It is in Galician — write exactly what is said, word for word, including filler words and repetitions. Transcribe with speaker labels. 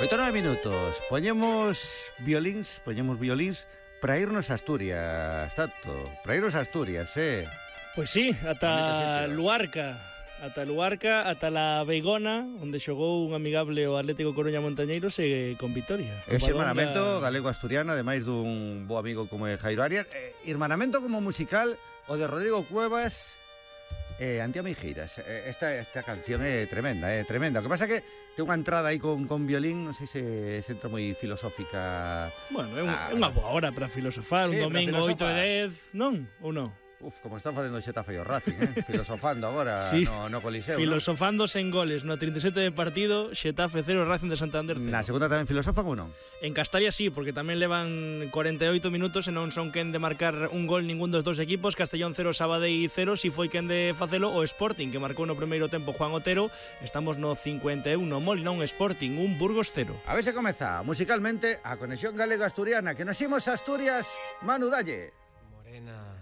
Speaker 1: Oito nove minutos. Poñemos violíns, poñemos violíns para irnos a Asturias, Tato. Para irnos a Asturias, eh.
Speaker 2: Pois sí, ata Luarca. Ata Luarca, ata la Beigona, onde xogou un amigable o Atlético Coruña Montañeiros e con vitoria.
Speaker 1: Ese hermanamento galego-asturiano, ademais dun bo amigo como é Jairo Arias. Eh, hermanamento como musical, o de Rodrigo Cuevas e eh, Antía Meijeiras. Eh, esta, esta canción é tremenda, é eh, tremenda. O que pasa é que ten unha entrada aí con, con violín, non sei se, se entra moi filosófica.
Speaker 2: Bueno, é, un,
Speaker 1: ah,
Speaker 2: é unha boa hora para filosofar, sí, un domingo oito e dez, non? Ou non?
Speaker 1: Uf, como están facendo Xetafe e o Racing, eh? Filosofando agora sí. no, no Coliseo.
Speaker 2: Filosofando
Speaker 1: ¿no?
Speaker 2: sen goles no trinta e sete de partido, Xetafe cero, Racing de Santander cero.
Speaker 1: Na segunda tamén filosofan ou non?
Speaker 2: En Castalia sí, porque tamén levan cuarenta e oito minutos e non son quen de marcar un gol ningún dos dos equipos. Castellón cero, Sabadell cero, si foi quen de facelo o Sporting, que marcou no primeiro tempo Juan Otero. Estamos no cincuenta e un no Molina, un Sporting, un Burgos cero.
Speaker 1: A ver se comeza musicalmente a conexión galega-asturiana, que nos imos a Asturias, Manu Dalle.
Speaker 3: Morena.